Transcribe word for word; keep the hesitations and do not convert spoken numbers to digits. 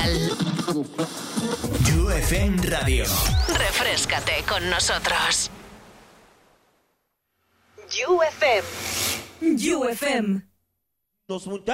U F M Radio. Refréscate con nosotros. U F M. U F M. Los muchachos.